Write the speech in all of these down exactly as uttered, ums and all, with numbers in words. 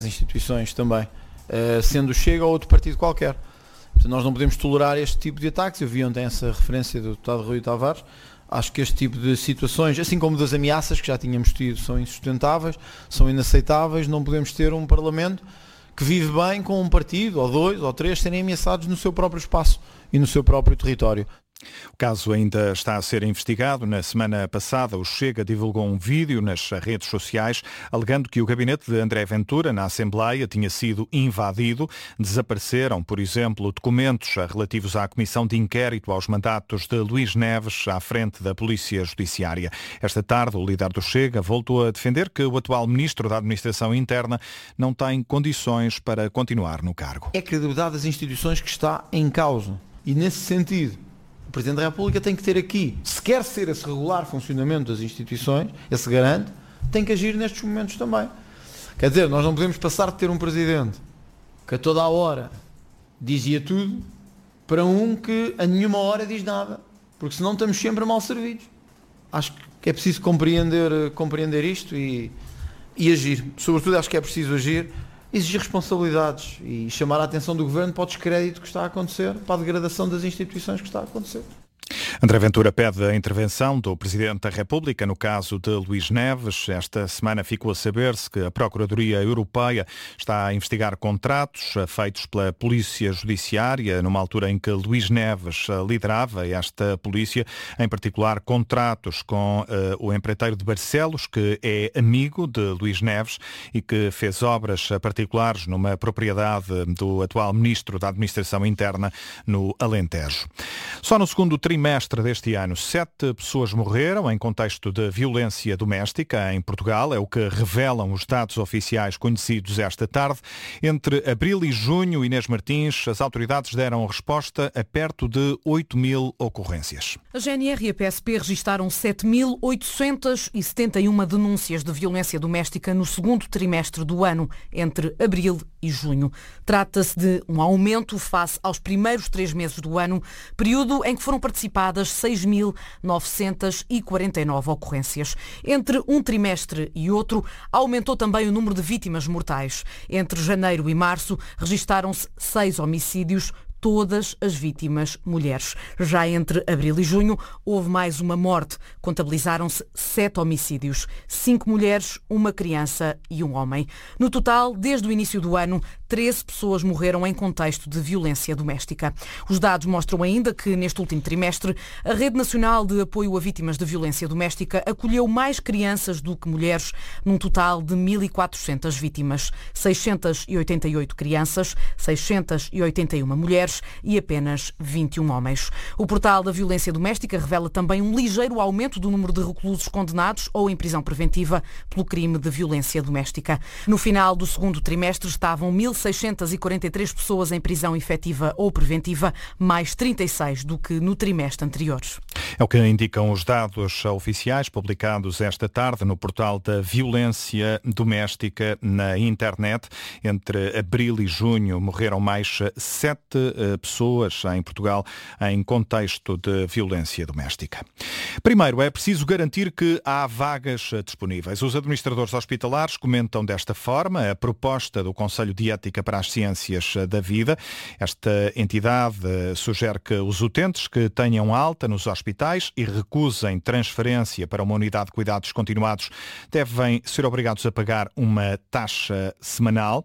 instituições também, sendo o Chega ou outro partido qualquer. Portanto, nós não podemos tolerar este tipo de ataques. Eu vi ontem essa referência do deputado Rui Tavares. Acho que este tipo de situações, assim como das ameaças que já tínhamos tido, são insustentáveis, são inaceitáveis. Não podemos ter um Parlamento que vive bem com um partido, ou dois, ou três, serem ameaçados no seu próprio espaço e no seu próprio território. O caso ainda está a ser investigado. Na semana passada, o Chega divulgou um vídeo nas redes sociais alegando que o gabinete de André Ventura na Assembleia tinha sido invadido. Desapareceram, por exemplo, documentos relativos à comissão de inquérito aos mandatos de Luís Neves à frente da Polícia Judiciária. Esta tarde, o líder do Chega voltou a defender que o atual ministro da Administração Interna não tem condições para continuar no cargo. É a credibilidade das instituições que está em causa. E nesse sentido, o Presidente da República tem que ter aqui, se quer ser esse regular funcionamento das instituições, esse garante, tem que agir nestes momentos também. Quer dizer, nós não podemos passar de ter um Presidente que a toda a hora dizia tudo para um que a nenhuma hora diz nada, porque senão estamos sempre mal servidos. Acho que é preciso compreender, compreender isto e, e agir. Sobretudo acho que é preciso agir, exigir responsabilidades e chamar a atenção do Governo para o descrédito que está a acontecer, para a degradação das instituições que está a acontecer. André Ventura pede a intervenção do Presidente da República no caso de Luís Neves. Esta semana ficou a saber-se que a Procuradoria Europeia está a investigar contratos feitos pela Polícia Judiciária, numa altura em que Luís Neves liderava esta polícia, em particular contratos com uh, o empreiteiro de Barcelos, que é amigo de Luís Neves e que fez obras particulares numa propriedade do atual Ministro da Administração Interna no Alentejo. Só no segundo trimestre deste ano, sete pessoas morreram em contexto de violência doméstica em Portugal, é o que revelam os dados oficiais conhecidos esta tarde. Entre abril e junho, Inês Martins, as autoridades deram resposta a perto de oito mil ocorrências. A G N R e a P S P registaram sete mil oitocentas e setenta e uma denúncias de violência doméstica no segundo trimestre do ano, entre abril e junho. Trata-se de um aumento face aos primeiros três meses do ano, período em que foram participadas seis mil novecentas e quarenta e nove ocorrências. Entre um trimestre e outro, aumentou também o número de vítimas mortais. Entre janeiro e março, registaram-se seis homicídios, todas as vítimas mulheres. Já entre abril e junho, houve mais uma morte. Contabilizaram-se sete homicídios. Cinco mulheres, uma criança e um homem. No total, desde o início do ano, treze pessoas morreram em contexto de violência doméstica. Os dados mostram ainda que, neste último trimestre, a Rede Nacional de Apoio a Vítimas de Violência Doméstica acolheu mais crianças do que mulheres, num total de mil e quatrocentas vítimas. seiscentas e oitenta e oito crianças, seiscentas e oitenta e uma mulheres e apenas vinte e um homens. O portal da violência doméstica revela também um ligeiro aumento do número de reclusos condenados ou em prisão preventiva pelo crime de violência doméstica. No final do segundo trimestre estavam mil seiscentas e quarenta e três pessoas em prisão efetiva ou preventiva, mais trinta e seis do que no trimestre anterior. É o que indicam os dados oficiais publicados esta tarde no portal da violência doméstica na internet. Entre abril e junho morreram mais sete pessoas em Portugal em contexto de violência doméstica. Primeiro, é preciso garantir que há vagas disponíveis. Os administradores hospitalares comentam desta forma a proposta do Conselho de Ética para as Ciências da Vida. Esta entidade sugere que os utentes que tenham alta nos hospitais e recusem transferência para uma unidade de cuidados continuados devem ser obrigados a pagar uma taxa semanal.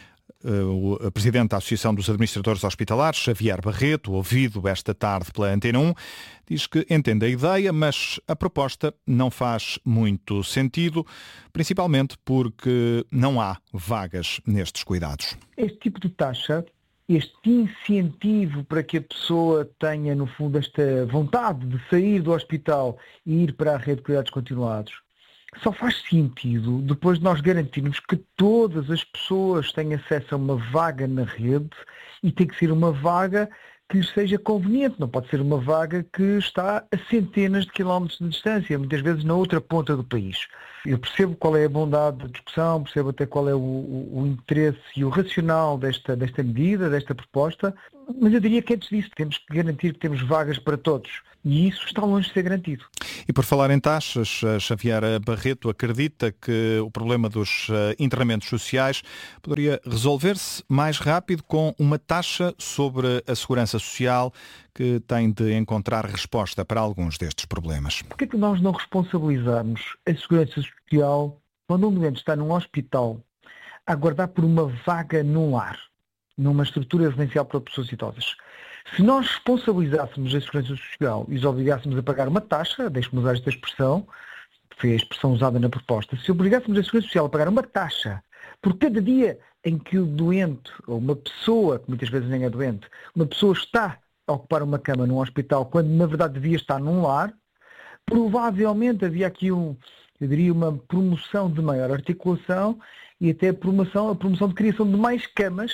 O presidente da Associação dos Administradores Hospitalares, Xavier Barreto, ouvido esta tarde pela Antena um, diz que entende a ideia, mas a proposta não faz muito sentido, principalmente porque não há vagas nestes cuidados. Este tipo de taxa, este incentivo para que a pessoa tenha, no fundo, esta vontade de sair do hospital e ir para a rede de cuidados continuados, só faz sentido depois de nós garantirmos que todas as pessoas têm acesso a uma vaga na rede e tem que ser uma vaga que lhes seja conveniente. Não pode ser uma vaga que está a centenas de quilómetros de distância, muitas vezes na outra ponta do país. Eu percebo qual é a bondade da discussão, percebo até qual é o, o, o interesse e o racional desta, desta medida, desta proposta, Mas eu diria que antes disso temos que garantir que temos vagas para todos. E isso está longe de ser garantido. E por falar em taxas, Xavier Barreto acredita que o problema dos internamentos sociais poderia resolver-se mais rápido com uma taxa sobre a segurança social que tem de encontrar resposta para alguns destes problemas. Por que é que nós não responsabilizarmos a segurança social quando um doente está num hospital a aguardar por uma vaga num lar, numa estrutura residencial para pessoas idosas? Se nós responsabilizássemos a Segurança Social e os obrigássemos a pagar uma taxa, deixe-me usar esta expressão, foi a expressão usada na proposta, se obrigássemos a Segurança Social a pagar uma taxa por cada dia em que o doente, ou uma pessoa, que muitas vezes nem é doente, uma pessoa está a ocupar uma cama num hospital, quando na verdade devia estar num lar, provavelmente havia aqui um, eu diria, uma promoção de maior articulação e até a promoção, a promoção de criação de mais camas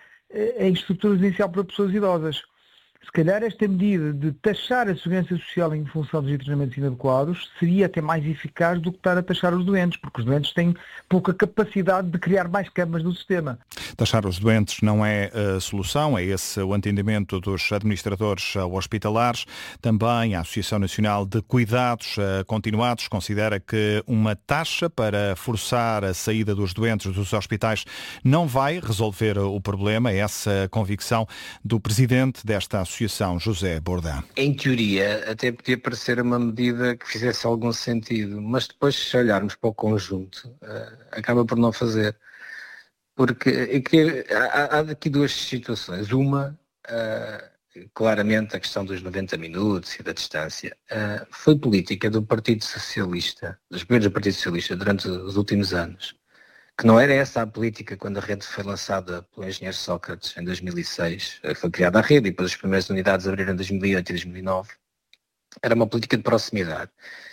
em estrutura residencial para pessoas idosas. Se calhar esta medida de taxar a segurança social em função dos internamentos inadequados seria até mais eficaz do que estar a taxar os doentes, porque os doentes têm pouca capacidade de criar mais camas no sistema. Taxar os doentes não é a solução, é esse o entendimento dos administradores hospitalares. Também a Associação Nacional de Cuidados Continuados considera que uma taxa para forçar a saída dos doentes dos hospitais não vai resolver o problema. É essa a convicção do presidente desta associação, José Bordá. Em teoria, até podia parecer uma medida que fizesse algum sentido, mas depois, se olharmos para o conjunto, uh, acaba por não fazer. Porque é que há, há aqui duas situações. Uma, uh, claramente, a questão dos noventa minutos e da distância, uh, foi política do Partido Socialista, dos governos do Partido Socialista durante os últimos anos, que não era essa a política quando a rede foi lançada pelo engenheiro Sócrates em dois mil e seis, foi criada a rede e depois as primeiras unidades abriram em dois mil e oito e dois mil e nove, era uma política de proximidade.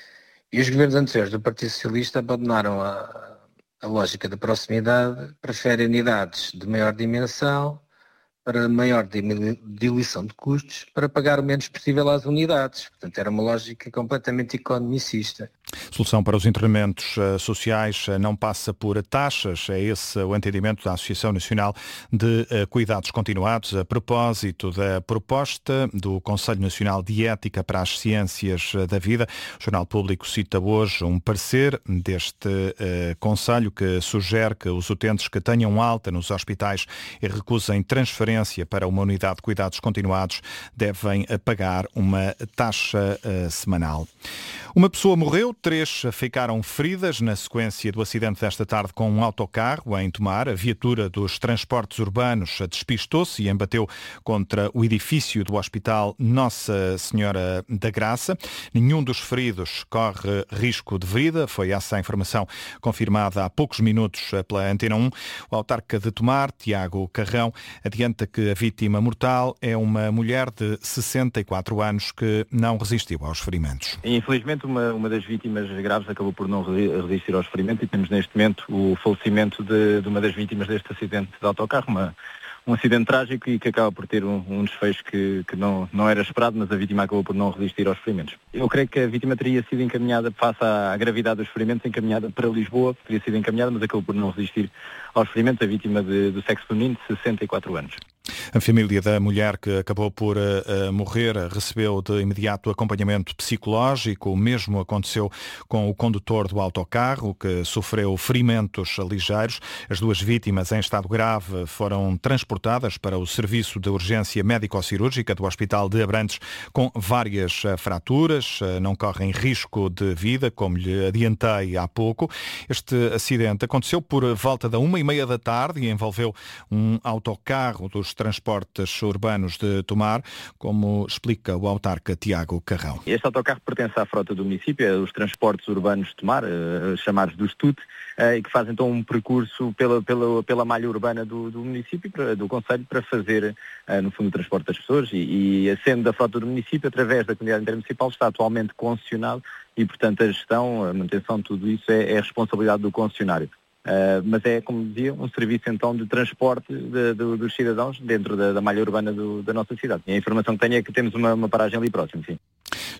E os governos anteriores do Partido Socialista abandonaram a, a lógica da proximidade, preferem unidades de maior dimensão, para maior diluição de custos, para pagar o menos possível às unidades. Portanto, era uma lógica completamente economicista. Solução para os internamentos uh, sociais uh, não passa por taxas, é esse o entendimento da Associação Nacional de uh, Cuidados Continuados, a propósito da proposta do Conselho Nacional de Ética para as Ciências da Vida. O Jornal Público cita hoje um parecer deste uh, Conselho que sugere que os utentes que tenham alta nos hospitais e recusem transferência para uma unidade de cuidados continuados devem pagar uma taxa uh, semanal. Uma pessoa morreu, três ficaram feridas na sequência do acidente desta tarde com um autocarro em Tomar. A viatura dos transportes urbanos despistou-se e embateu contra o edifício do Hospital Nossa Senhora da Graça. Nenhum dos feridos corre risco de vida. Foi essa a informação confirmada há poucos minutos pela Antena um. O autarca de Tomar, Tiago Carrão, adianta que a vítima mortal é uma mulher de sessenta e quatro anos que não resistiu aos ferimentos. Infelizmente, uma, uma das vítimas graves acabou por não resistir aos ferimentos e temos neste momento o falecimento de, de uma das vítimas deste acidente de autocarro, uma, um acidente trágico e que acaba por ter um, um desfecho que, que não, não era esperado, mas a vítima acabou por não resistir aos ferimentos. Eu creio que a vítima teria sido encaminhada, face à gravidade dos ferimentos, encaminhada para Lisboa, teria sido encaminhada, mas acabou por não resistir aos ferimentos, a vítima de, do sexo feminino de sessenta e quatro anos. A família da mulher que acabou por uh, morrer recebeu de imediato acompanhamento psicológico. O mesmo aconteceu com o condutor do autocarro, que sofreu ferimentos ligeiros. As duas vítimas em estado grave foram transportadas para o Serviço de Urgência Médico-Cirúrgica do Hospital de Abrantes com várias uh, fraturas. Uh, não correm risco de vida, como lhe adiantei há pouco. Este acidente aconteceu por volta da uma e meia da tarde e envolveu um autocarro dos transportes urbanos de Tomar, como explica o autarca Tiago Carrão. Este autocarro pertence à frota do município, é os transportes urbanos de Tomar, uh, chamados do S T U T, uh, e que fazem então um percurso pela, pela, pela malha urbana do, do município, para, do concelho, para fazer, uh, no fundo, o transporte das pessoas e, e sendo da frota do município, através da comunidade intermunicipal, está atualmente concessionado e, portanto, a gestão, a manutenção de tudo isso é, é a responsabilidade do concessionário. Uh, mas é, como dizia, um serviço então de transporte de, de, dos cidadãos dentro da, da malha urbana do, da nossa cidade. E a informação que tenho é que temos uma, uma paragem ali próximo, sim.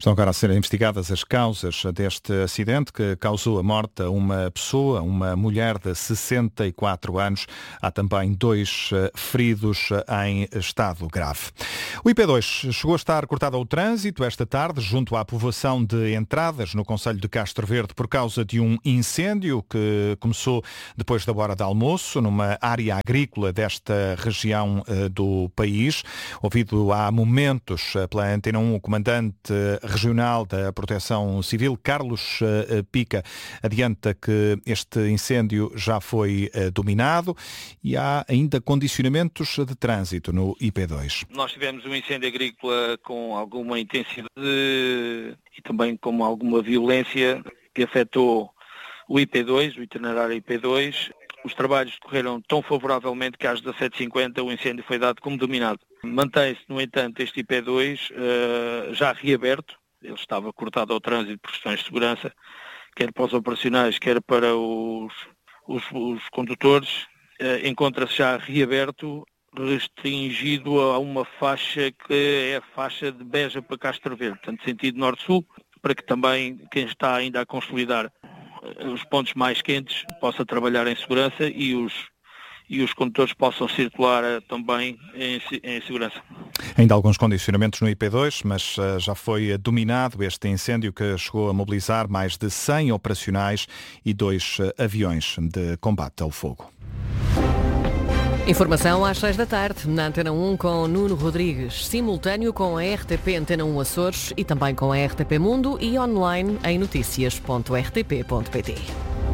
Estão agora a ser investigadas as causas deste acidente que causou a morte a uma pessoa, uma mulher de sessenta e quatro anos. Há também dois feridos em estado grave. O I P dois chegou a estar cortado ao trânsito esta tarde junto à povoação de Entradas, no concelho de Castro Verde, por causa de um incêndio que começou depois da hora de almoço, numa área agrícola desta região uh, do país. Ouvido há momentos uh, pela Antena um, o comandante uh, regional da Proteção Civil, Carlos uh, Pica, adianta que este incêndio já foi uh, dominado e há ainda condicionamentos de trânsito no I P dois. Nós tivemos um incêndio agrícola com alguma intensidade e também com alguma violência que afetou o I P dois, o itinerário I P dois. Os trabalhos decorreram tão favoravelmente que às dezassete e cinquenta o incêndio foi dado como dominado. Mantém-se, no entanto, este I P dois uh, já reaberto. Ele estava cortado ao trânsito por questões de segurança, quer para os operacionais, quer para os, os, os condutores. Uh, encontra-se já reaberto, restringido a uma faixa que é a faixa de Beja para Castro Verde, portanto, sentido norte-sul, para que também quem está ainda a consolidar os pontos mais quentes possa trabalhar em segurança e os, e os condutores possam circular também em, em segurança. Ainda há alguns condicionamentos no I P dois, mas uh, já foi dominado este incêndio que chegou a mobilizar mais de cem operacionais e dois uh, aviões de combate ao fogo. Informação às seis da tarde, na Antena um com Nuno Rodrigues, simultâneo com a R T P Antena um Açores e também com a R T P Mundo e online em noticias ponto r t p ponto p t.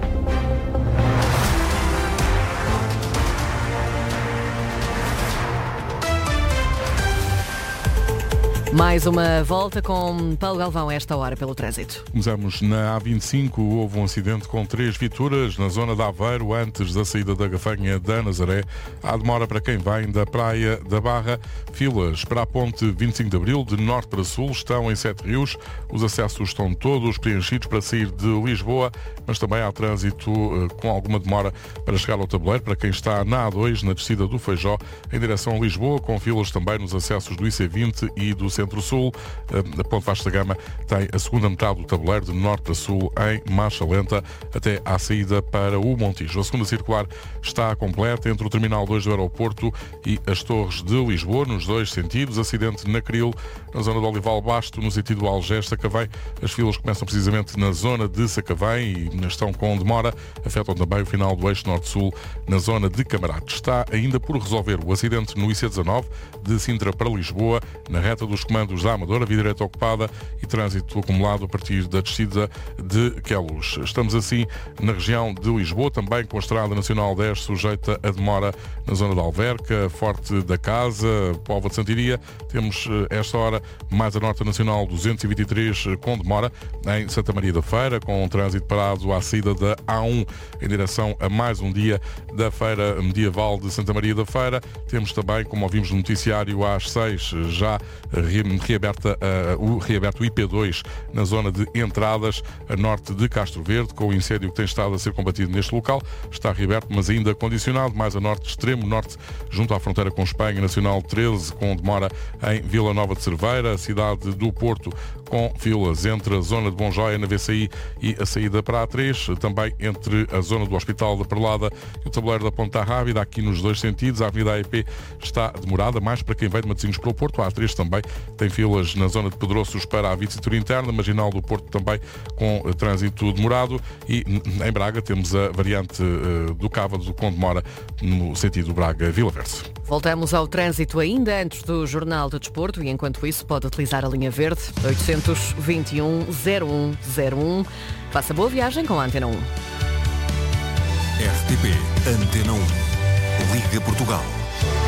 Mais uma volta com Paulo Galvão a esta hora pelo trânsito. Começamos na A vinte e cinco, houve um acidente com três viaturas na zona de Aveiro, antes da saída da Gafanha da Nazaré. Há demora para quem vem da Praia da Barra. Filas para a ponte vinte e cinco de Abril, de norte para sul, estão em Sete Rios. Os acessos estão todos preenchidos para sair de Lisboa, mas também há trânsito uh, com alguma demora para chegar ao tabuleiro, para quem está na A dois, na descida do Feijó, em direção a Lisboa, com filas também nos acessos do I C vinte e do Centro-Sul. A Ponte Vasta Gama tem a segunda metade do tabuleiro de norte a sul em marcha lenta até à saída para o Montijo. A segunda circular está completa entre o Terminal dois do aeroporto e as Torres de Lisboa, nos dois sentidos. Acidente na Cril, na zona do Olival Basto, no sentido do Algés, Sacavém. As filas começam precisamente na zona de Sacavém e estão com demora. Afetam também o final do eixo norte-sul na zona de Camarate. Está ainda por resolver o acidente no I C dezanove, de Sintra para Lisboa, na reta dos comandos da Amadora, via direita ocupada e trânsito acumulado a partir da descida de Queluz. Estamos assim na região de Lisboa, também com a Estrada Nacional dez sujeita a demora na zona da Alverca, Forte da Casa, Póvoa de Santiria. Temos esta hora mais a Norte Nacional duzentos e vinte e três com demora em Santa Maria da Feira, com um trânsito parado à saída da A um em direção a mais um dia da Feira Medieval de Santa Maria da Feira. Temos também, como ouvimos no noticiário, às seis já reaberta, uh, o, reaberto o I P dois na zona de Entradas, a norte de Castro Verde, com o incêndio que tem estado a ser combatido neste local. Está reaberto, mas ainda condicionado, mais a norte, extremo norte, junto à fronteira com Espanha, Nacional treze, com demora em Vila Nova de Cerveira, cidade do Porto, com filas entre a zona de Bonjóia, na V C I, e a saída para a A três, também entre a zona do Hospital da Perlada e o tabuleiro da Ponta Rábida, aqui nos dois sentidos. A Avenida A E P está demorada, mais para quem vem de Matosinhos para o Porto. A A três também tem filas na zona de Pedroços para a via de cintura interna, Marginal do Porto também com uh, trânsito demorado, e em Braga temos a variante uh, do Cávado com demora no sentido Braga-Vila Verde. Voltamos ao trânsito ainda antes do Jornal do Desporto e enquanto isso pode utilizar a linha verde oitocentos e vinte e um zero um zero um. Faça boa viagem com a Antena um. R T P Antena um. Liga Portugal.